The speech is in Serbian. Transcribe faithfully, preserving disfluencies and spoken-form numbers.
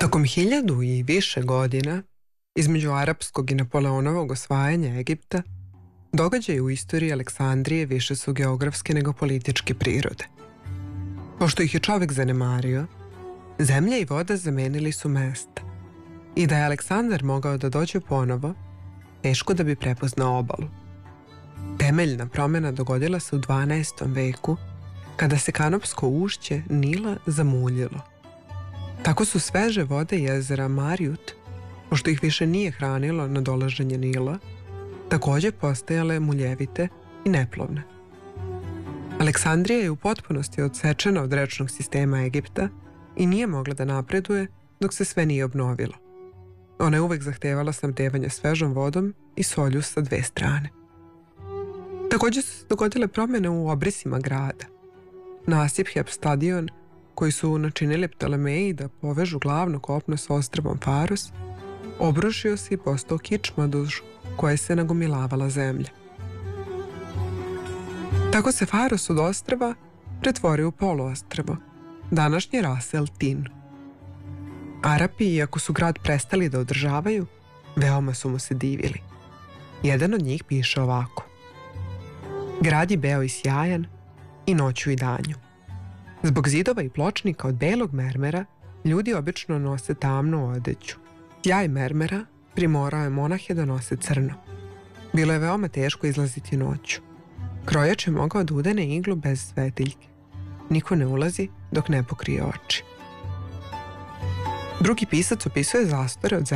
Tokom hiljadu i više godina, između arapskog i Napoleonovog osvajanja Egipta, događaji u istoriji Aleksandrije više su geografske nego političke prirode. Pošto ih je čovek zanemario, zemlja i voda zamenili su mesta. I da je Aleksandar mogao da dođe ponovo, teško da bi prepoznao obalu. Temeljna promjena dogodila se u dvanaestom veku, kada se kanopsko ušće Nila zamuljilo. Tako su sveže vode jezera Marijut, pošto ih više nije hranilo na dolaženje Nila, također postajale muljevite i neplovne. Aleksandrija je u potpunosti odsečena od rečnog sistema Egipta i nije mogla da napreduje dok se sve nije obnovilo. Ona je uvek zahtevala snabdevanje svežom vodom i solju sa dve strane. Također su se dogodile promjene u obrisima grada. Nasip Hepstadion, koji su načinili Ptolemeji da povežu glavno kopno s ostrvom Faros, obrušio se i postao kičma duž koje se nagomilavala zemlja. Tako se Faros od ostrva pretvorio u poluostrvo, današnji Ras El Tin. Arapi, iako su grad prestali da održavaju, veoma su mu se divili. Jedan od njih piše ovako: grad je beo i sjajan, i noću i danju. Zbog zidova i pločnika od belog mermera, ljudi obično nose tamnu odeću. Sjaj mermera primorao je monahe da nose crno. Bilo je veoma teško izlaziti noću. Krojač je mogao da udene iglu bez svetiljke. Niko ne ulazi dok ne pokrije oči. Drugi pisac opisuje zastore od